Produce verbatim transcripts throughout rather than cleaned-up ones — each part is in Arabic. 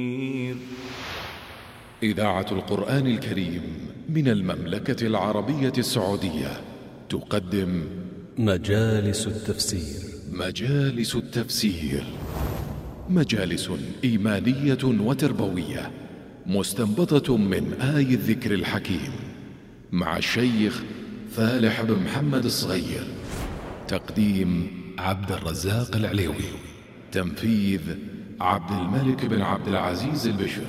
إذاعة القرآن الكريم من المملكة العربية السعودية تقدم مجالس التفسير. مجالس التفسير مجالس إيمانية وتربوية مستنبطة من آي الذكر الحكيم مع الشيخ فالح بن محمد الصغير. تقديم عبد الرزاق العليوي. تنفيذ عبد الملك بن عبد العزيز البشر.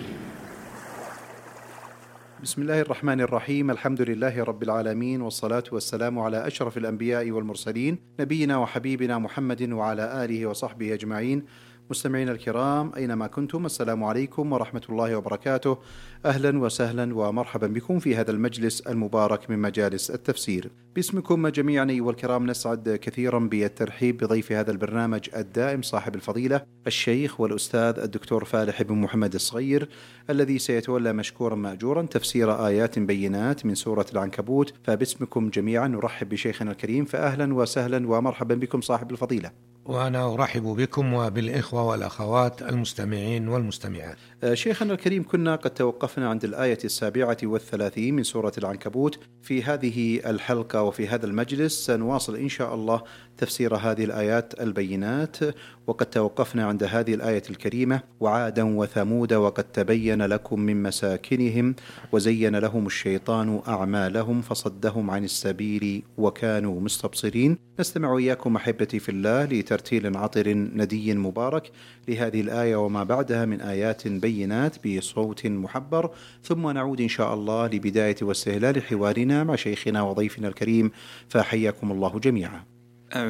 بسم الله الرحمن الرحيم. الحمد لله رب العالمين، والصلاة والسلام على أشرف الأنبياء والمرسلين، نبينا وحبيبنا محمد وعلى آله وصحبه أجمعين. مستمعينا الكرام أينما كنتم، السلام عليكم ورحمة الله وبركاته. أهلا وسهلا ومرحبا بكم في هذا المجلس المبارك من مجالس التفسير. باسمكم جميعا أيها الكرام نسعد كثيرا بالترحيب بضيف هذا البرنامج الدائم صاحب الفضيلة الشيخ والأستاذ الدكتور فالح بن محمد الصغير، الذي سيتولى مشكورا مأجورا تفسير آيات بينات من سورة العنكبوت. فباسمكم جميعا نرحب بشيخنا الكريم، فأهلا وسهلا ومرحبا بكم صاحب الفضيلة. وأنا أرحب بكم وبالإخوة والأخوات المستمعين والمستمعات. شيخنا الكريم، كنا قد توقفنا عند الآية السابعة والثلاثين من سورة العنكبوت. في هذه الحلقة وفي هذا المجلس سنواصل إن شاء الله تفسير هذه الآيات البينات، وقد توقفنا عند هذه الآية الكريمة: وعادا وثمود وقد تبين لكم من مساكنهم وزين لهم الشيطان أعمالهم فصدهم عن السبيل وكانوا مستبصرين. نستمع إياكم أحبتي في الله لترتيل عطر ندي مبارك لهذه الآية وما بعدها من آيات بينات بصوت محبر، ثم نعود إن شاء الله لبداية واستهلال حوارنا مع شيخنا وضيفنا الكريم، فحياكم الله جميعا.